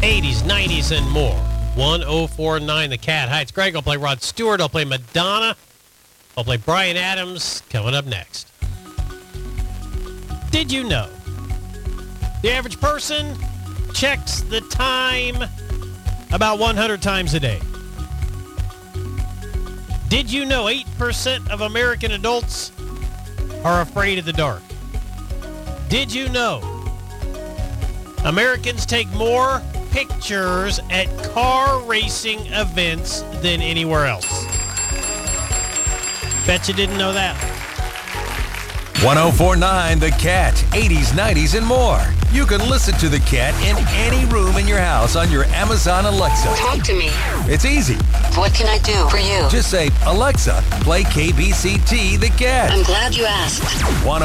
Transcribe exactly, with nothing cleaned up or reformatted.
eighties, nineties, and more. one oh four point nine The Cat. Hi, it's Greg. I'll play Rod Stewart. I'll play Madonna. I'll play Bryan Adams coming up next. Did you know the average person checks the time about one hundred times a day? Did you know eight percent of American adults are afraid of the dark? Did you know Americans take more pictures at car racing events than anywhere else? Bet you didn't know that. one oh four point nine The Cat, eighties, nineties, and more. You can listen to The Cat in any room in your house on your Amazon Alexa. Talk to me. It's easy. What can I do for you? Just say, Alexa, play K B C T The Cat. I'm glad you asked.